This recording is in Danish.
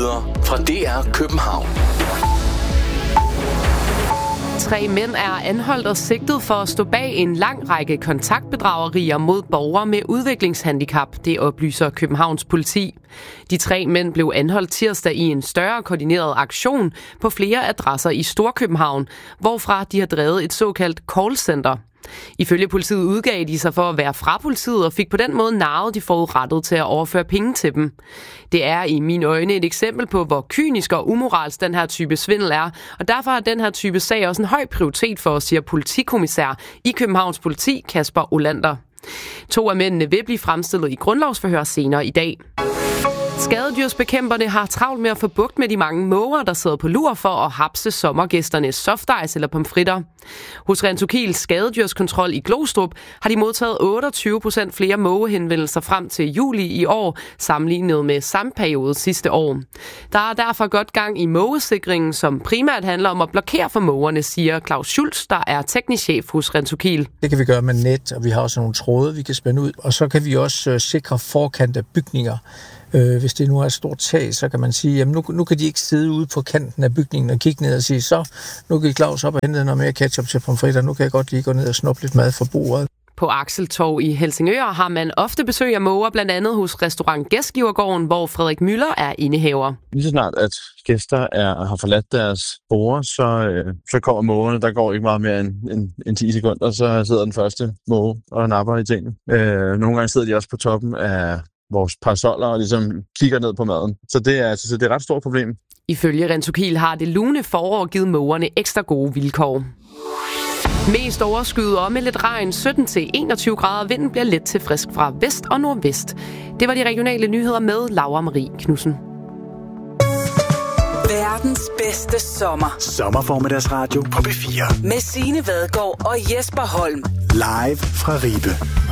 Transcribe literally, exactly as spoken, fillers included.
Nyheder fra D R København. Tre mænd er anholdt og sigtet for at stå bag en lang række kontaktbedragerier mod borgere med udviklingshandicap, det oplyser Københavns politi. De tre mænd blev anholdt tirsdag i en større koordineret aktion på flere adresser i Storkøbenhavn, hvorfra de har drevet et såkaldt callcenter. Ifølge politiet udgav de sig for at være fra politiet og fik på den måde narret de forurettede til at overføre penge til dem. Det er i mine øjne et eksempel på, hvor kynisk og umoralsk den her type svindel er, og derfor har den her type sag også en høj prioritet for os, siger politikommissær i Københavns Politi, Kasper Olander. To af mændene vil blive fremstillet i grundlovsforhør senere i dag. Skadedyrsbekæmperne har travlt med at få bugt med de mange måger, der sidder på lur for at hapse sommergæsternes softice eller pomfritter. Hos Rentokils skadedyrskontrol i Glostrup har de modtaget otteogtyve procent flere mågehenvendelser frem til juli i år, sammenlignet med samme periode sidste år. Der er derfor godt gang i mågesikringen, som primært handler om at blokere for mågerne, siger Claus Schultz, der er teknisk chef hos Rentokil. Det kan vi gøre med net, og vi har også nogle tråde, vi kan spænde ud, og så kan vi også øh, sikre forkant af bygninger. Øh, hvis det nu er et stort tag, så kan man sige, jamen nu, nu kan de ikke sidde ude på kanten af bygningen og kigge ned og sige, så nu kan Claus op og hente noget mere ketchup til pomfritter, nu kan jeg godt lige gå ned og snuppe lidt mad fra bordet. På Akseltorv i Helsingør har man ofte besøg af måger, blandt andet hos restaurant Gæstgivergården, hvor Frederik Müller er indehaver. Lige så snart, at gæster er, har forladt deres bord, så, øh, så kommer mågerne. Der går ikke meget mere end, end, end ti sekunder, så sidder den første måge og napper i tingene. Øh, nogle gange sidder de også på toppen af vores parasoller og ligesom kigger ned på maden. Så det er, så det er et ret stort problem. Ifølge Rentokil har det lune forår givet mågerne ekstra gode vilkår. Mest overskyet og med lidt regn, sytten til enogtyve grader. Vinden bliver let til frisk fra vest og nordvest. Det var de regionale nyheder med Laura Marie Knudsen. Verdens bedste sommer. Sommerformiddagsradio på B fire. Med Signe Vadgaard og Jesper Holm. Live fra Ribe.